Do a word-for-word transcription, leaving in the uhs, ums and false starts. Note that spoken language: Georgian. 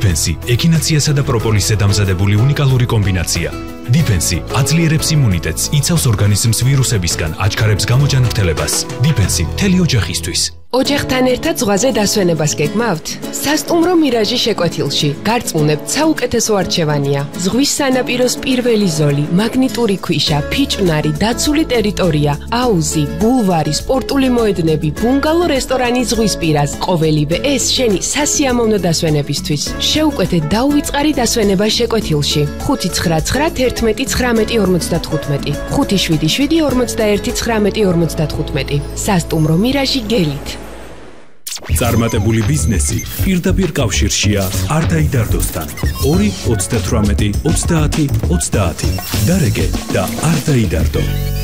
დიფენსი ექინაციასა და პროპოლისზე დამზადებული უნიკალური კომბინაცია. დიფენსი აძლიერებს იმუნიტეტს, იცავს ორგანიზმს ვირუსებისგან, აჩქარებს გამოჯანმრთელებას. დიფენსი მთელი ოჯახისთვის. ოჯახთან ერთად ზღვაზე დასვენებას გეგმავთ? სასტუმრო მირაჟი შეკვეთილში გარწმუნებთ საუკეთესო არჩევანია. ზღვის სანაპიროს პირველი ზოლი, მაგნიტური ქვიშა, ფიჭვნარი, დაცული ტერიტორია, აუზი, ბულვარი, სპორტული მოედნები, ბუნგალო რესტორანი ზღვისპირას. ყოველივე ეს შენი სასიამოვნო დასვენებისთვის. შეუკვეთე დაუვიწყარი დასვენება შეკვეთილში. ხუთი ცხრა ცხრა ერთმეტი ცხრამეტი ორმოცდათხუთმეტი ხუთი შვიდი შვიდი ორმოცდაერთი ცხრამეტი ორმოცდათხუთმეტი სასტუმრო მირაჟი გელით. წარმატებული ბიზნესი პირდაპირ კავშირშია არტაიდარდოსთან. ორი ოცდათვრამეტი ოცდაათი ოცდაათი. დარეგე და არტაიდარდო.